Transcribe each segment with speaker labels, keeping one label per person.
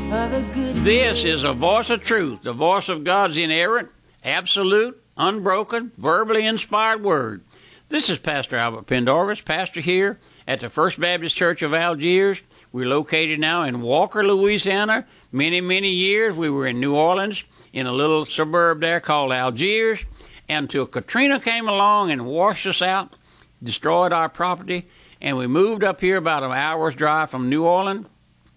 Speaker 1: This is a voice of truth, the voice of God's inerrant, absolute, unbroken, verbally inspired word. This is Pastor Albert Pendarvis, pastor here at the First Baptist Church of Algiers. We're located now in Walker, Louisiana. Many, many years we were in New Orleans in a little suburb there called Algiers, until Katrina came along and washed us out, destroyed our property, and we moved up here about an hour's drive from New Orleans.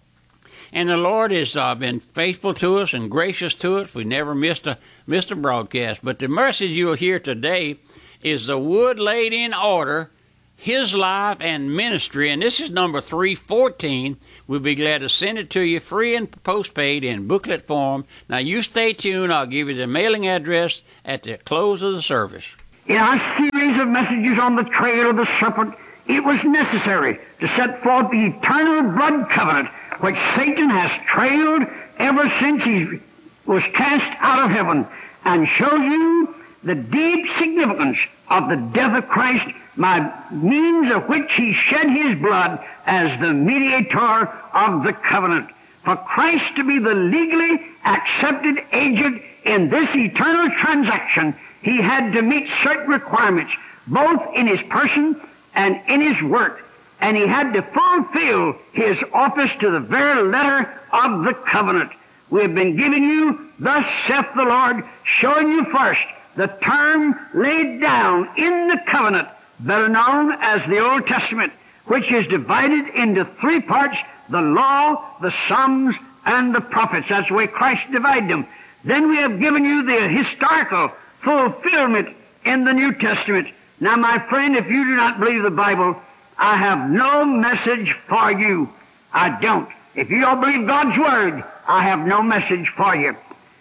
Speaker 1: And the Lord has been faithful to us and gracious to us. We never missed a broadcast. But the message you'll hear today is the wood laid in order, His life and ministry. And this is number 314. We'll be glad to send it to you free and postpaid in booklet form. Now, you stay tuned. I'll give you the mailing address at the close of the service.
Speaker 2: In our series of messages on the trail of the serpent, it was necessary to set forth the eternal blood covenant which Satan has trailed ever since he was cast out of heaven, and show you the deep significance of the death of Christ by means of which he shed his blood as the mediator of the covenant. For Christ to be the legally accepted agent in this eternal transaction, he had to meet certain requirements, both in his person and in his work. And he had to fulfill his office to the very letter of the covenant. We have been giving you, thus saith the Lord, showing you first the term laid down in the covenant, better known as the Old Testament, which is divided into three parts: the law, the Psalms, and the prophets. That's the way Christ divided them. Then we have given you the historical fulfillment in the New Testament. Now, my friend, if you do not believe the Bible, I have no message for you. I don't. If you don't believe God's Word, I have no message for you.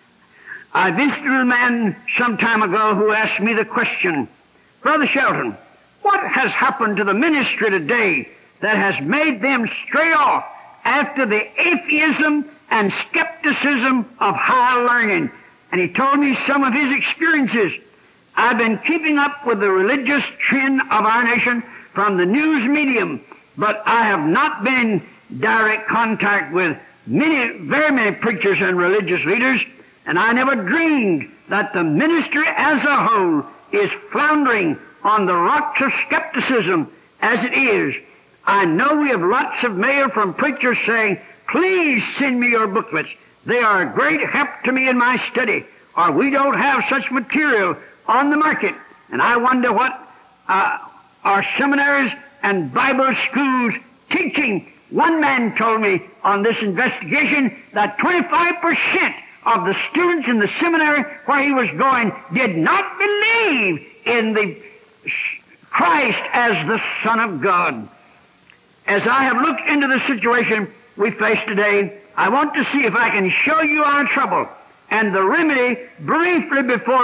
Speaker 2: I visited a man some time ago who asked me the question, Brother Shelton, what has happened to the ministry today that has made them stray off after the atheism and skepticism of high learning? And he told me some of his experiences. I've been keeping up with the religious trend of our nation from the news medium, but I have not been in direct contact with very many preachers and religious leaders, and I never dreamed that the ministry as a whole is floundering on the rocks of skepticism as it is. I know we have lots of mail from preachers saying, please send me your booklets. They are a great help to me in my study, or we don't have such material on the market. And I wonder what our seminaries and Bible schools teaching. One man told me on this investigation that 25% of the students in the seminary where he was going did not believe in the Christ as the Son of God. As I have looked into the situation we face today, I want to see if I can show you our trouble and the remedy briefly before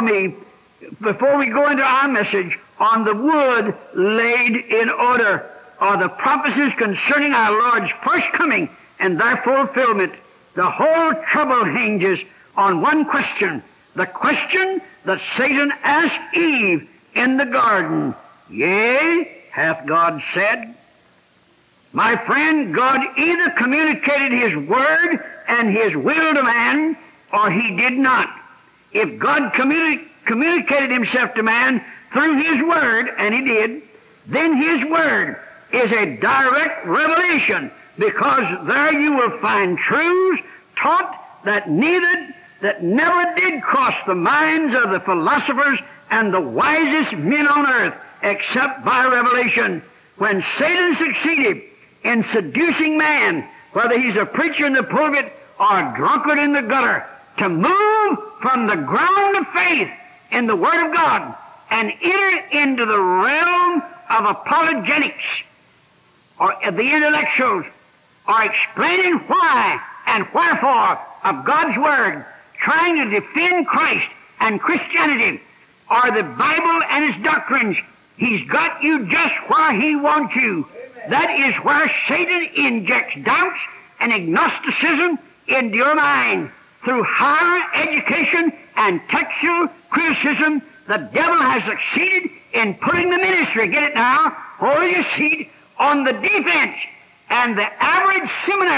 Speaker 2: we go into our message on the wood laid in order, or the prophecies concerning our Lord's first coming and their fulfillment. The whole trouble hinges on one question, the question that Satan asked Eve in the garden. Yea, hath God said? My friend, God either communicated His word and His will to man, or He did not. If God communicated Himself to man through His word, and He did, then His word is a direct revelation, because there you will find truths taught that never did cross the minds of the philosophers and the wisest men on earth, except by revelation. When Satan succeeded in seducing man, whether he's a preacher in the pulpit or a drunkard in the gutter, to move from the ground of faith in the Word of God and enter into the realm of apologetics, or the intellectuals, or explaining why and wherefore of God's Word, trying to defend Christ and Christianity, or the Bible and its doctrines, he's got you just where he wants you. That is where Satan injects doubts and agnosticism into your mind. Through higher education and textual criticism, the devil has succeeded in putting the ministry, get it now, hold your seat, on the defense. And the average seminary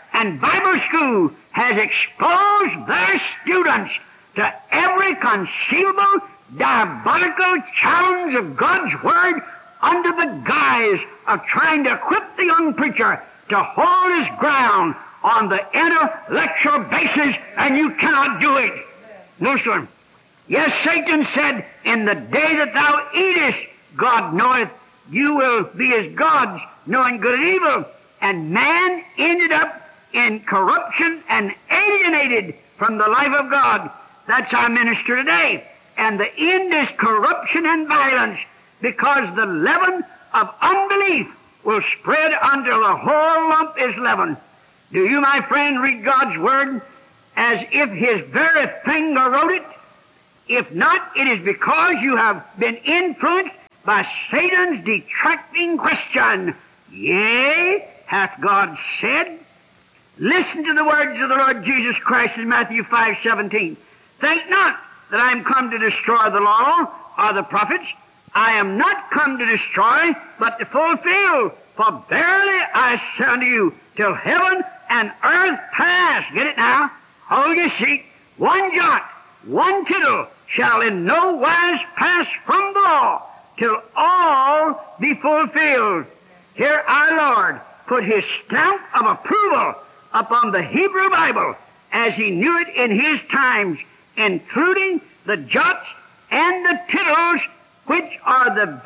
Speaker 2: and Bible school has exposed their students to every conceivable diabolical challenge of God's Word under the guise of trying to equip the young preacher to hold his ground on the intellectual basis, and you cannot do it. No, sir. Yes, Satan said, in the day that thou eatest, God knoweth, you will be as gods, knowing good and evil. And man ended up in corruption and alienated from the life of God. That's our minister today. And the end is corruption and violence, because the leaven of unbelief will spread until the whole lump is leavened. Do you, my friend, read God's Word as if His very finger wrote it? If not, it is because you have been influenced by Satan's detracting question. Yea, hath God said? Listen to the words of the Lord Jesus Christ in Matthew 5:17. Think not that I am come to destroy the law or the prophets. I am not come to destroy, but to fulfill. For verily I say unto you, till heaven and earth pass. Get it now? Hold your seat. One jot, one tittle shall in no wise pass from the law, till all be fulfilled. Here our Lord put His stamp of approval upon the Hebrew Bible as He knew it in His times, including the jots and the tittles, which are the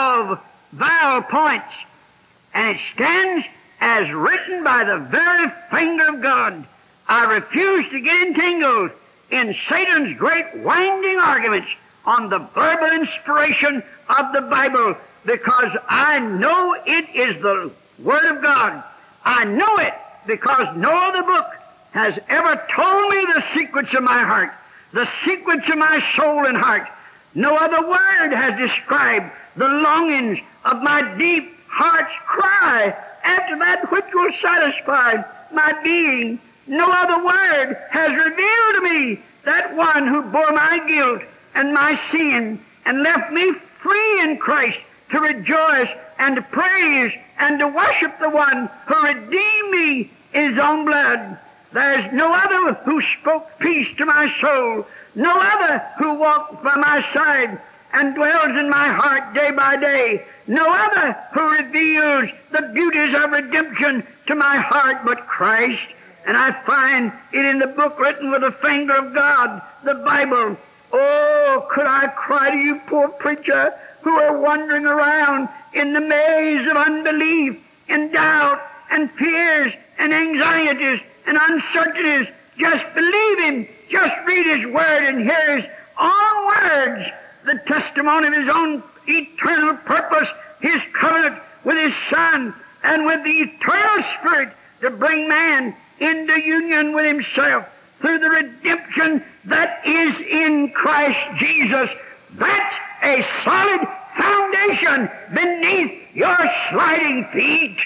Speaker 2: vowel points. And it stands as written by the very finger of God. I refuse to get entangled in Satan's great winding arguments on the verbal inspiration of the Bible, because I know it is the Word of God. I know it because no other book has ever told me the secrets of my heart, the secrets of my soul and heart. No other word has described the longings of my deep heart's cry after that which will satisfy my being. No other word has revealed to me that one who bore my guilt and my sin and left me free in Christ to rejoice and to praise and to worship the one who redeemed me in His own blood. There is no other who spoke peace to my soul, no other who walked by my side and dwells in my heart day by day, no other who reveals the beauties of redemption to my heart but Christ. And I find it in the book written with the finger of God, the Bible. Oh, could I cry to you, poor preacher, who are wandering around in the maze of unbelief and doubt and fears and anxieties and uncertainties. Just believe Him. Just read His Word and hear His own words, the testimony of His own eternal purpose, His covenant with His Son and with the eternal Spirit to bring man into union with Himself through the redemption that is in Christ Jesus. That's a solid foundation beneath your sliding feet.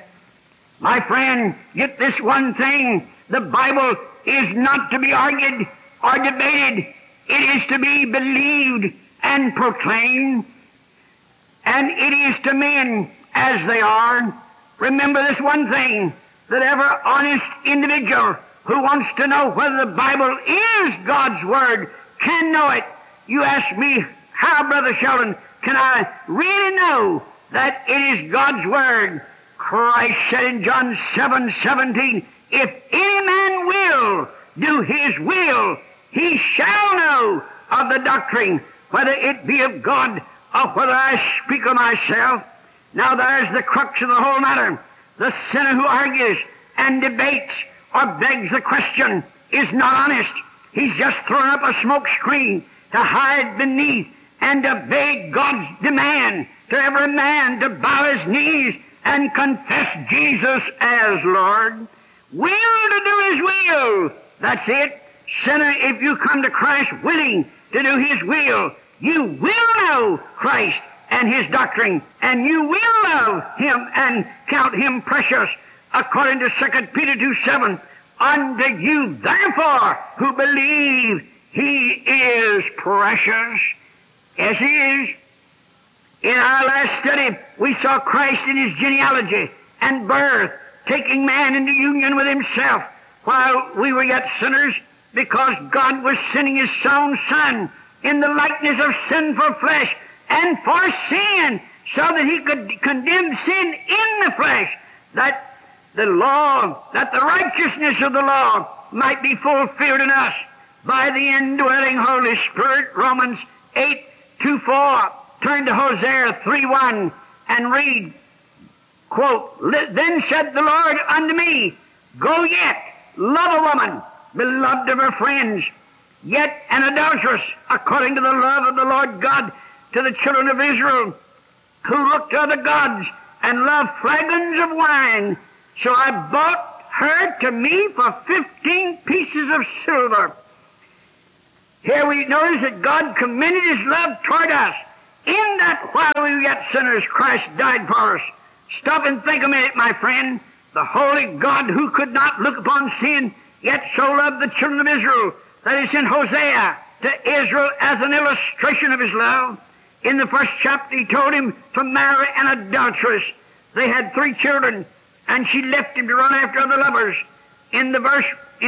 Speaker 2: My friend, get this one thing. The Bible is not to be argued or debated. It is to be believed and proclaimed. And it is to men as they are. Remember this one thing, that every honest individual who wants to know whether the Bible is God's Word can know it. You ask me, how, Brother Sheldon, can I really know that it is God's Word? Christ said in John 7:17, if any man will do His will, he shall know of the doctrine, whether it be of God or whether I speak of myself. Now there's the crux of the whole matter. The sinner who argues and debates or begs the question is not honest. He's just thrown up a smoke screen to hide beneath and obey God's demand to every man to bow his knees and confess Jesus as Lord. Will to do His will. That's it. Sinner, if you come to Christ willing to do His will, you will know Christ and His doctrine, and you will love Him and count Him precious, according to 2 Peter 2:7. Unto you, therefore, who believe, He is precious. Yes, He is. In our last study, we saw Christ in His genealogy and birth taking man into union with himself while we were yet sinners, because God was sending his own Son in the likeness of sinful flesh and for sin, so that he could condemn sin in the flesh, that the law, that the righteousness of the law might be fulfilled in us by the indwelling Holy Spirit. Romans 8:2-4. Turn to Hosea 3:1 and read, quote, "Then said the Lord unto me, Go yet, love a woman, beloved of her friends, yet an adulteress, according to the love of the Lord God to the children of Israel, who looked to other gods and loved flagons of wine. So I bought her to me for 15 pieces of silver." Here we notice that God commended his love toward us, in that while we were yet sinners, Christ died for us. Stop and think a minute, my friend. The holy God, who could not look upon sin, yet so loved the children of Israel, that is in Hosea to Israel as an illustration of his love. In the first chapter, he told him to marry an adulteress. They had 3 children, and she left him to run after other lovers. In the verse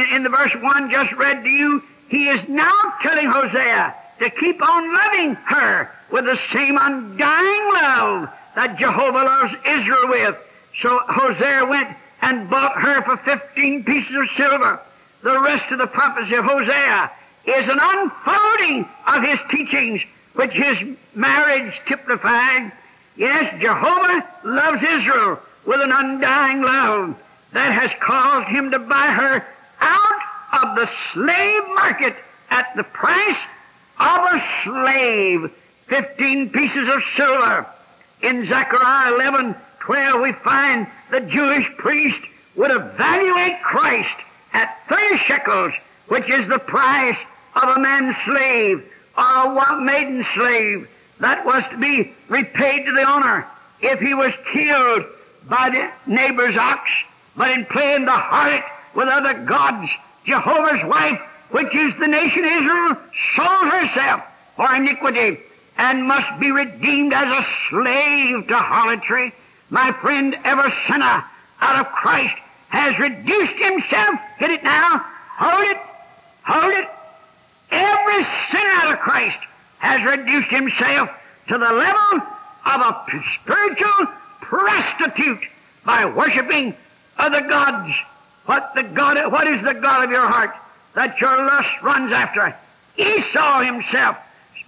Speaker 2: 1 just read to you, he is now telling Hosea to keep on loving her with the same undying love that Jehovah loves Israel with. So Hosea went and bought her for 15 pieces of silver. The rest of the prophecy of Hosea is an unfolding of his teachings, which his marriage typified. Yes, Jehovah loves Israel with an undying love that has caused him to buy her out of the slave market at the price of a slave, 15 pieces of silver. In Zechariah 11:12, we find the Jewish priest would evaluate Christ at 30 shekels, which is the price of a man's slave or a maiden slave that was to be repaid to the owner if he was killed by the neighbor's ox. But in playing the harlot with other gods, Jehovah's wife, which is the nation Israel, sold herself for iniquity and must be redeemed as a slave to harlotry. My friend, every sinner out of Christ has reduced himself. Get it now? Hold it. Hold it. Every sinner out of Christ has reduced himself to the level of a spiritual prostitute by worshiping other gods. What is the God of your heart that your lust runs after? Esau himself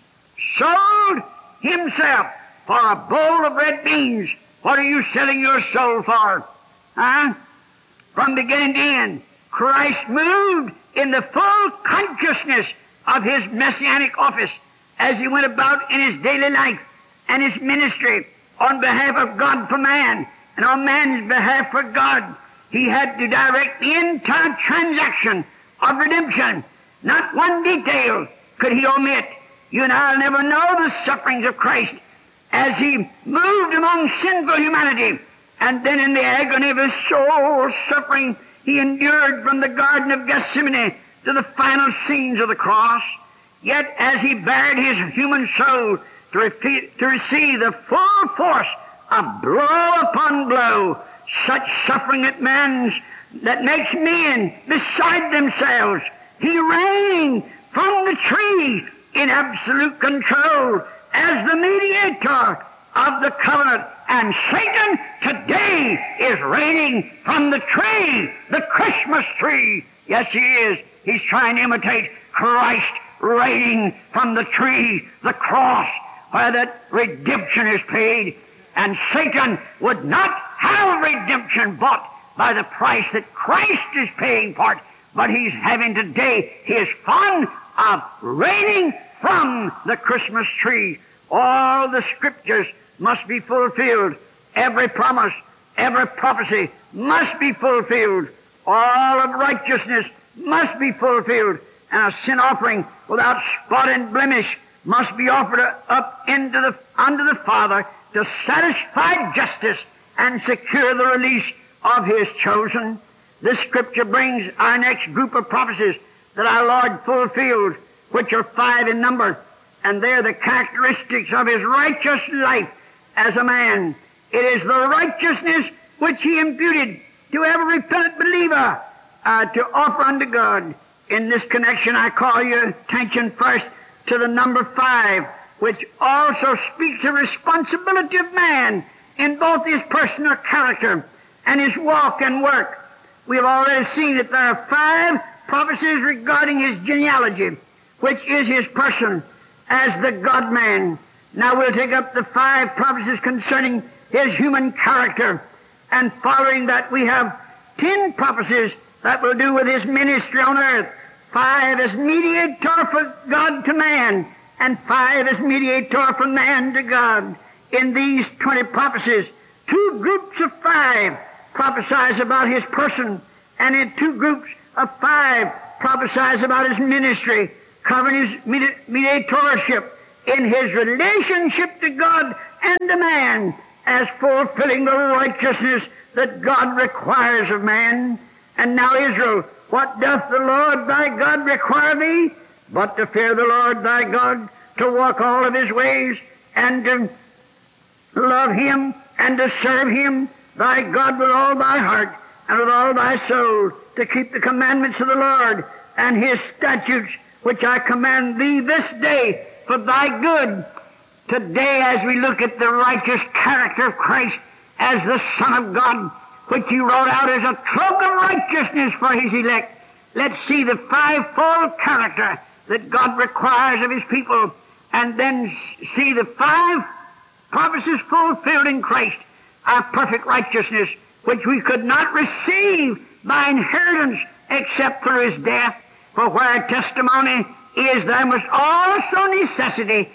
Speaker 2: sold himself for a bowl of red beans. What are you selling your soul for? Huh? From beginning to end, Christ moved in the full consciousness of his messianic office as he went about in his daily life and his ministry on behalf of God for man and on man's behalf for God. He had to direct the entire transaction of redemption. Not one detail could he omit. You and I will never know the sufferings of Christ as he moved among sinful humanity, and then in the agony of his soul suffering, he endured from the Garden of Gethsemane to the final scenes of the cross. Yet as he bared his human soul to receive the full force of blow upon blow, such suffering that makes men beside themselves, he reigned from the tree in absolute control as the mediator of the covenant. And Satan today is reigning from the tree, the Christmas tree. Yes, he is. He's trying to imitate Christ reigning from the tree, the cross, where that redemption is paid. And Satan would not have redemption bought by the price that Christ is paying for it, but he's having today his fun of reigning from the Christmas tree. All the scriptures must be fulfilled. Every promise, every prophecy must be fulfilled. All of righteousness must be fulfilled. And a sin offering without spot and blemish must be offered up unto the Father to satisfy justice and secure the release of his chosen. This scripture brings our next group of prophecies that our Lord fulfilled, which are 5 in number, and they're the characteristics of his righteous life as a man. It is the righteousness which he imputed to every repentant believer to offer unto God. In this connection, I call your attention first to the number 5, which also speaks of responsibility of man in both his personal character and his walk and work. We have already seen that there are 5 prophecies regarding his genealogy, which is his person as the God-man. Now we'll take up the 5 prophecies concerning his human character, and following that we have 10 prophecies that will do with his ministry on earth. 5 as mediator for God to man, and 5 as mediator from man to God. In these 20 prophecies, 2 groups of 5 prophesies about his person, and in 2 groups of 5 prophesies about his ministry, covering his mediatorship in his relationship to God and to man, as fulfilling the righteousness that God requires of man. And now, Israel, what doth the Lord thy God require thee? But to fear the Lord thy God, to walk all of his ways, and to love him, and to serve him, thy God, with all thy heart, and with all thy soul, to keep the commandments of the Lord, and his statutes, which I command thee this day for thy good. Today, as we look at the righteous character of Christ as the Son of God, which he wrote out as a cloak of righteousness for his elect, let's see the 5-fold character that God requires of his people, and then see the 5 prophecies fulfilled in Christ, our perfect righteousness, which we could not receive by inheritance except through his death. For where testimony is, there must also necessity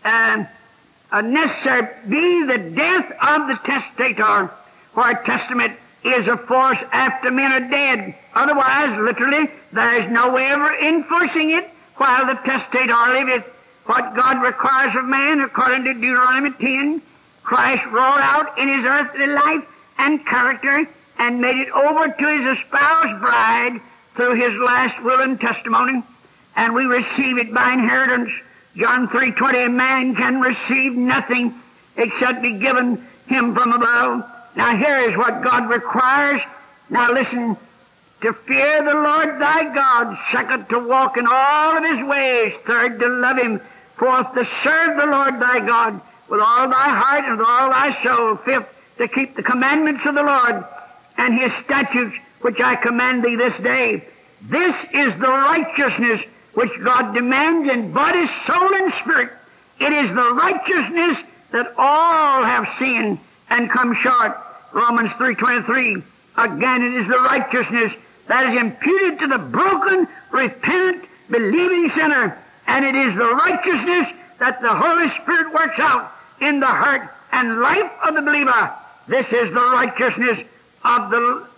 Speaker 2: necessary be the death of the testator. For a testament is a force after men are dead. Otherwise, literally, there is no way of enforcing it while the testator liveth. What God requires of man, according to Deuteronomy 10, Christ rolled out in his earthly life and character and made it over to his espoused bride through his last will and testimony, and we receive it by inheritance. John 3:20, man can receive nothing except be given him from above. Now here is what God requires. Now listen, to fear the Lord thy God. 2nd, to walk in all of his ways. 3rd, to love him. 4th, to serve the Lord thy God with all thy heart and with all thy soul. 5th, to keep the commandments of the Lord and his statutes, which I command thee this day. This is the righteousness which God demands in body, soul, and spirit. It is the righteousness that all have sinned and come short. Romans 3:23. Again, it is the righteousness that is imputed to the broken, repentant, believing sinner. And it is the righteousness that the Holy Spirit works out in the heart and life of the believer. This is the righteousness of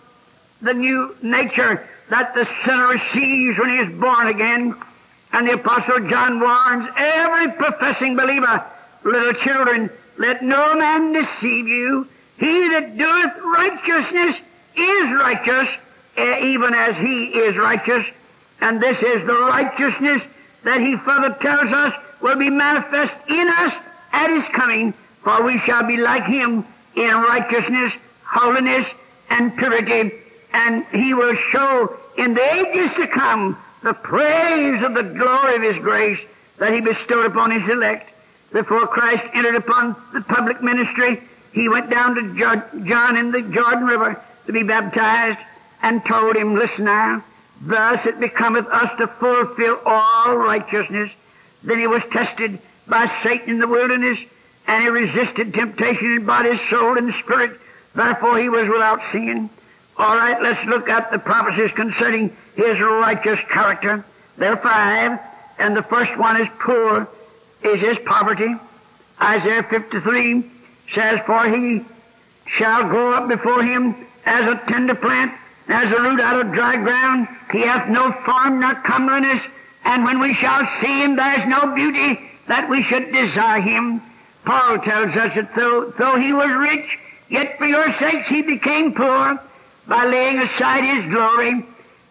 Speaker 2: the new nature that the sinner receives when he is born again. And the Apostle John warns every professing believer, little children, let no man deceive you. He that doeth righteousness is righteous, even as he is righteous. And this is the righteousness that he further tells us will be manifest in us at his coming, for we shall be like him in righteousness, holiness, and purity. And he will show in the ages to come the praise of the glory of his grace that he bestowed upon his elect. Before Christ entered upon the public ministry, he went down to John in the Jordan River to be baptized, and told him, listen now, thus it becometh us to fulfill all righteousness. Then he was tested by Satan in the wilderness, and he resisted temptation in body, soul, and spirit. Therefore he was without sin. All right, let's look at the prophecies concerning his righteous character. There are 5, and the first one is poor, is his poverty. Isaiah 53 says, for he shall grow up before him as a tender plant, as a root out of dry ground. He hath no form nor comeliness, and when we shall see him, there is no beauty that we should desire him. Paul tells us that though he was rich, yet for your sakes he became poor, by laying aside his glory.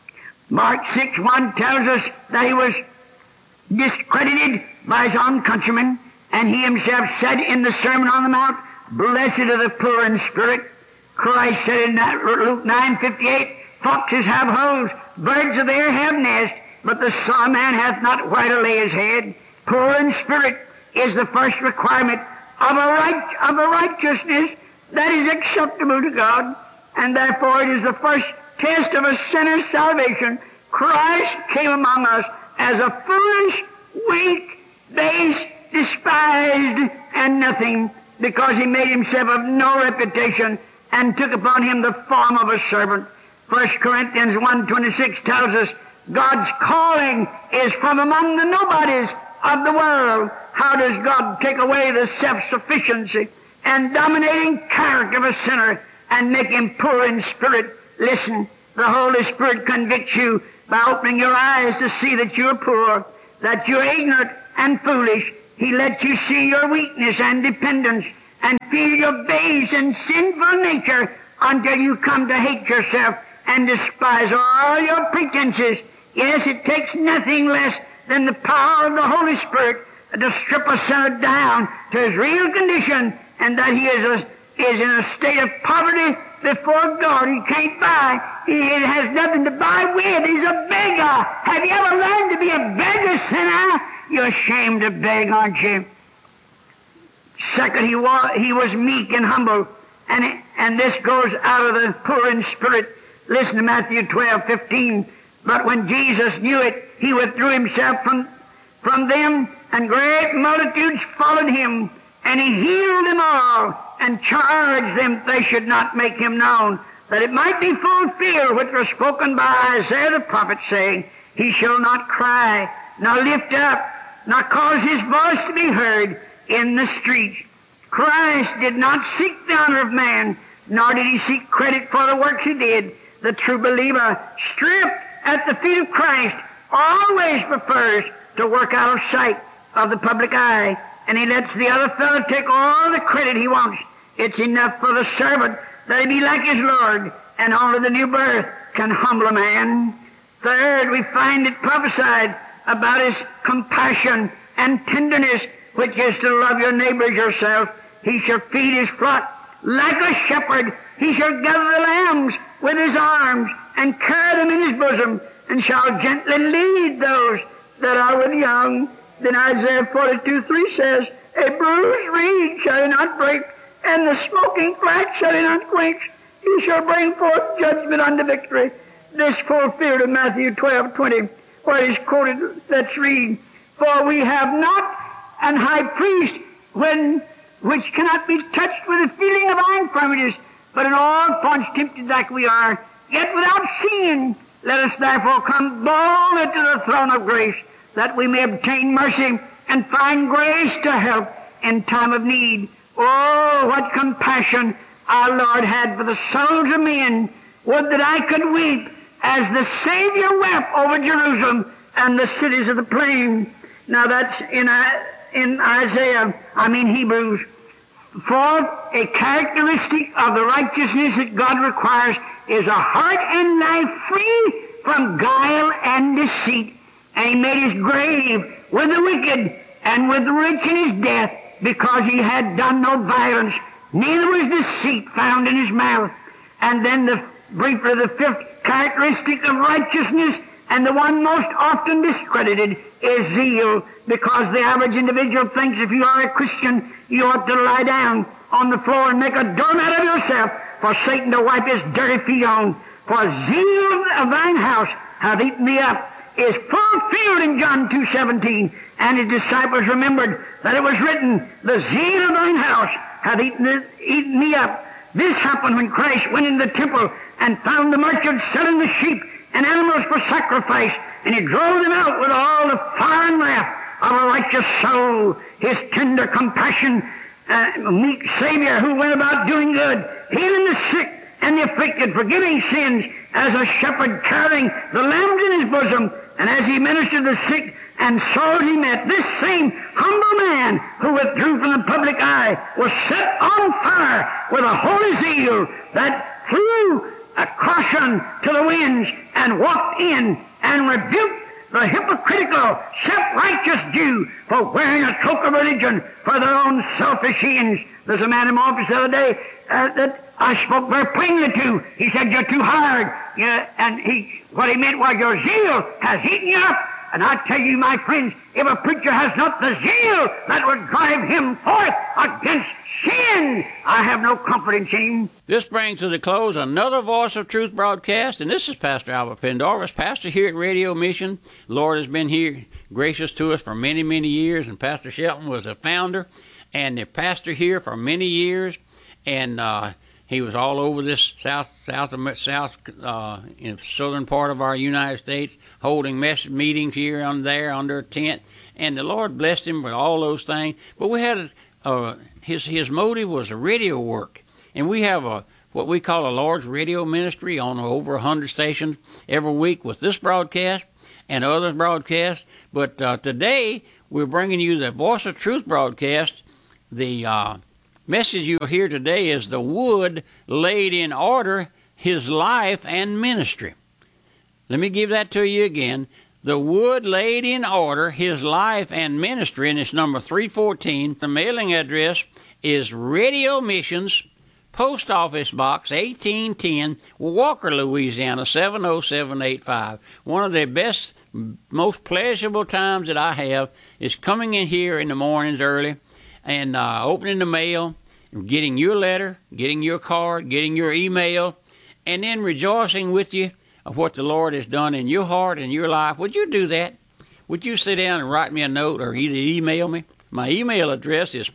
Speaker 2: Mark 6:1 tells us that he was discredited by his own countrymen, and he himself said in the Sermon on the Mount, blessed are the poor in spirit. Christ said in that Luke 9:58, foxes have holes, birds of the air have nests, but the Son of Man hath not where to lay his head. Poor in spirit is the first requirement of a righteousness that is acceptable to God, and therefore it is the first test of a sinner's salvation. Christ came among us as a foolish, weak, base, despised, and nothing, because he made himself of no reputation and took upon him the form of a servant. 1 Corinthians 1:26 tells us God's calling is from among the nobodies of the world. How does God take away the self-sufficiency and dominating character of a sinner and make him poor in spirit? Listen, the Holy Spirit convicts you by opening your eyes to see that you're poor, that you're ignorant and foolish. He lets you see your weakness and dependence and feel your base and sinful nature until you come to hate yourself and despise all your pretenses. Yes, it takes nothing less than the power of the Holy Spirit to strip a sinner down to his real condition, and that he is in a state of poverty before God. He can't buy. He has nothing to buy with. He's a beggar. Have you ever learned to be a beggar, sinner? You're ashamed to beg, aren't you? Second, he was meek and humble, and this goes out of the poor in spirit. Listen to Matthew 12:15. But when Jesus knew it, he withdrew himself from them, and great multitudes followed him, and he healed them all, and charged them they should not make him known, that it might be fulfilled which was spoken by Isaiah the prophet, saying, He shall not cry, nor lift up, nor cause his voice to be heard in the streets. Christ did not seek the honor of man, nor did he seek credit for the works he did. The true believer, stripped at the feet of Christ, always prefers to work out of sight of the public eye, and he lets the other fellow take all the credit he wants. It's enough for the servant that he be like his Lord, and only the new birth can humble a man. Third, we find it prophesied about his compassion and tenderness, which is to love your neighbor as yourself. He shall feed his flock like a shepherd. He shall gather the lambs with his arms and carry them in his bosom, and shall gently lead those that are with young. Then Isaiah 42:3 says, A bruised reed shall he not break, and the smoking flax shall he not quench. He shall bring forth judgment unto victory. This fulfilled in Matthew 12:20, where it is quoted. Let's read. For we have not an high priest which cannot be touched with the feeling of our infirmities, but in all points tempted like we are, yet without sin. Let us therefore come boldly to the throne of grace, that we may obtain mercy and find grace to help in time of need. Oh, what compassion our Lord had for the souls of men. Would that I could weep as the Savior wept over Jerusalem and the cities of the plain. Now that's in Hebrews. Fourth, a characteristic of the righteousness that God requires is a heart and life free from guile and deceit. And he made his grave with the wicked and with the rich in his death, because he had done no violence, neither was deceit found in his mouth. And then briefly, the fifth characteristic of righteousness, and the one most often discredited, is zeal, because the average individual thinks if you are a Christian, you ought to lie down on the floor and make a doormat of yourself for Satan to wipe his dirty feet on. For zeal of thine house hath eaten me up, is fulfilled in John 2:17. And his disciples remembered that it was written, the zeal of thine house hath eaten me up. This happened when Christ went into the temple and found the merchants selling the sheep and animals for sacrifice, and he drove them out with all the fire and wrath of a righteous soul. His tender compassion, meek Savior who went about doing good, healing the sick and the afflicted, forgiving sins, as a shepherd carrying the lambs in his bosom, and as he ministered the sick and souls he met. This same humble man who withdrew from the public eye was set on fire with a holy zeal that flew a caution to the winds and walked in and rebuked the hypocritical, self-righteous Jew for wearing a cloak of religion for their own selfish ends. There's a man in my office the other day that I spoke very plainly to. He said, you're too hard. And what he meant was your zeal has eaten you up. And I tell you, my friends, if a preacher has not the zeal that would drive him forth against sin, I have no comfort in shame.
Speaker 1: This brings to the close another Voice of Truth broadcast, and this is Pastor Albert Pendarvis, pastor here at Radio Mission. The Lord has been here gracious to us for many, many years, and Pastor Shelton was a founder and the pastor here for many years, and he was all over this south in southern part of our United States, holding meetings here and there under a tent, and the Lord blessed him with all those things. But we had his motive was radio work, and we have what we call a large radio ministry on over 100 stations every week with this broadcast and other broadcasts. But today we're bringing you the Voice of Truth broadcast. The message you'll hear today is the wood laid in order, his life and ministry. Let me give that to you again. The wood laid in order, his life and ministry, and it's number 314. The mailing address is Radio Missions, Post Office Box 1810, Walker, Louisiana 70785. One of the best, most pleasurable times that I have is coming in here in the mornings early and opening the mail, getting your letter, getting your card, getting your email, and then rejoicing with you of what the Lord has done in your heart and your life. Would you do that? Would you sit down and write me a note or either email me? My email address is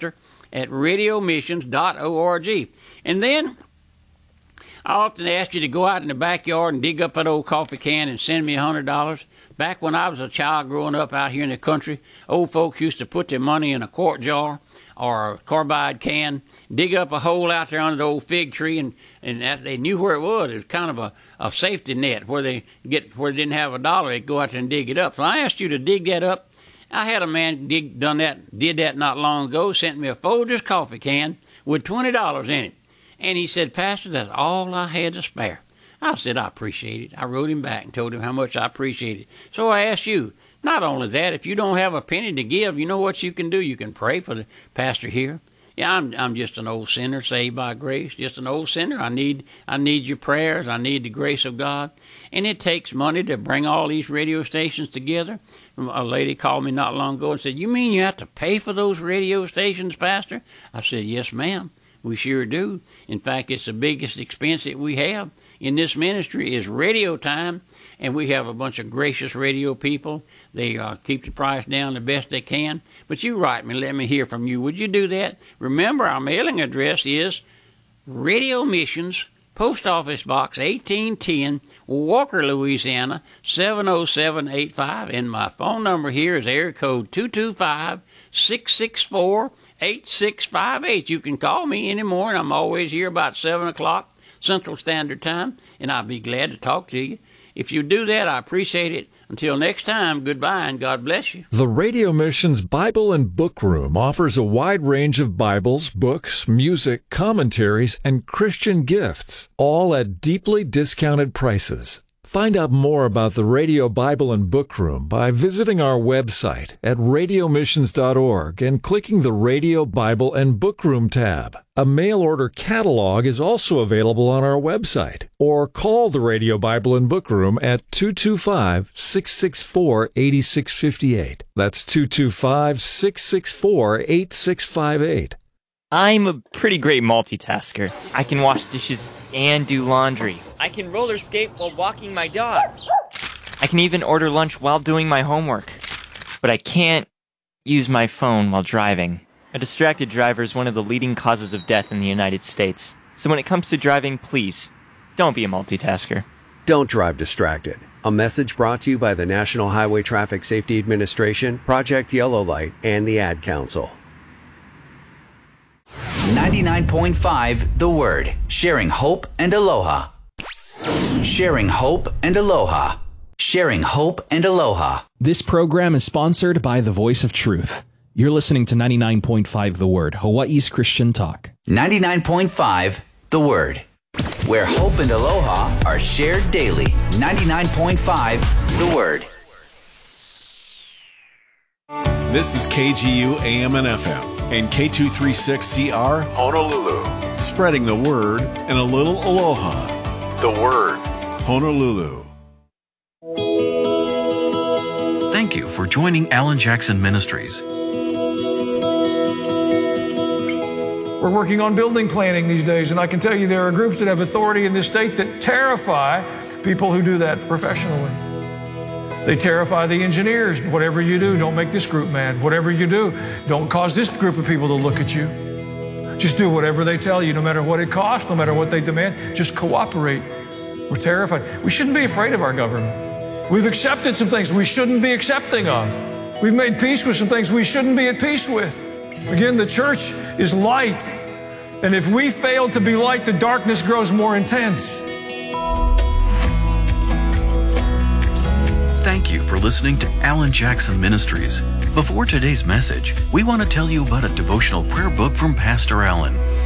Speaker 1: pastor@radiomissions.org. And then I often ask you to go out in the backyard and dig up that old coffee can and send me $100. Back when I was a child growing up out here in the country, old folks used to put their money in a quart jar or a carbide can, dig up a hole out there under the old fig tree, and that, they knew where it was. It was kind of a safety net where they didn't have a dollar, they'd go out there and dig it up. So I asked you to dig that up. I had a man did that not long ago, sent me a Folgers coffee can with $20 in it. And he said, Pastor, that's all I had to spare. I said, I appreciate it. I wrote him back and told him how much I appreciate it. So I asked you, not only that, if you don't have a penny to give, you know what you can do? You can pray for the pastor here. Yeah, I'm just an old sinner saved by grace, just an old sinner. I need your prayers. I need the grace of God. And it takes money to bring all these radio stations together. A lady called me not long ago and said, you mean you have to pay for those radio stations, Pastor? I said, yes, ma'am. We sure do. In fact, it's the biggest expense that we have in this ministry is radio time, and we have a bunch of gracious radio people. They keep the price down the best they can. But you write me, let me hear from you. Would you do that? Remember, our mailing address is Radio Missions, Post Office Box 1810, Walker, Louisiana 70785, and my phone number here is area code 225-664-8658. You can call me any morning. I'm always here about 7 o'clock Central Standard Time, and I'll be glad to talk to you. If you do that, I appreciate it. Until next time, goodbye and God bless you.
Speaker 3: The Radio Missions Bible and Book Room offers a wide range of Bibles, books, music, commentaries, and Christian gifts, all at deeply discounted prices. Find out more about the Radio Bible and Book Room by visiting our website at radiomissions.org and clicking the Radio Bible and Book Room tab. A mail order catalog is also available on our website, or call the Radio Bible and Book Room at 225-664-8658. That's 225-664-8658.
Speaker 4: I'm a pretty great multitasker. I can wash dishes and do laundry. I can roller skate while walking my dog. I can even order lunch while doing my homework. But I can't use my phone while driving. A distracted driver is one of the leading causes of death in the United States. So when it comes to driving, please, don't be a multitasker.
Speaker 5: Don't drive distracted. A message brought to you by the National Highway Traffic Safety Administration, Project Yellow Light, and the Ad Council.
Speaker 6: 99.5 The Word. Sharing hope and aloha. Sharing hope and aloha. Sharing hope and aloha.
Speaker 7: This program is sponsored by the Voice of Truth. You're listening to 99.5 The Word, Hawaii's Christian talk.
Speaker 6: 99.5 The Word, where hope and aloha are shared daily. 99.5 The Word.
Speaker 8: This is KGU AM and FM. and K236CR Honolulu. Spreading the word and a little aloha. The Word, Honolulu.
Speaker 9: Thank you for joining Alan Jackson Ministries.
Speaker 10: We're working on building planning these days, and I can tell you there are groups that have authority in this state that terrify people who do that professionally. They terrify the engineers. Whatever you do, don't make this group mad. Whatever you do, don't cause this group of people to look at you. Just do whatever they tell you, no matter what it costs, no matter what they demand. Just cooperate. We're terrified. We shouldn't be afraid of our government. We've accepted some things we shouldn't be accepting of. We've made peace with some things we shouldn't be at peace with. Again, the church is light. And if we fail to be light, the darkness grows more intense.
Speaker 9: Thank you for listening to Alan Jackson Ministries. Before today's message, we want to tell you about a devotional prayer book from Pastor Alan.